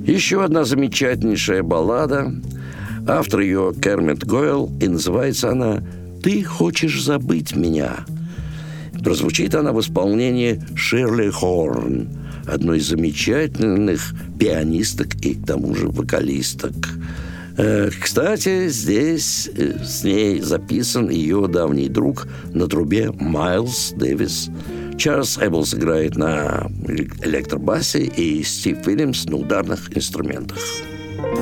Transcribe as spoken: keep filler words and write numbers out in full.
Еще одна замечательнейшая баллада. Автор ее Кермит Гойл, и называется она «Ты хочешь забыть меня». Прозвучит она в исполнении Ширли Хорн, одной из замечательных пианисток и, к тому же, вокалисток. Кстати, здесь с ней записан ее давний друг на трубе Майлз Дэвис. Чарльз Эбблс играет на электробасе и Стив Уильямс на ударных инструментах.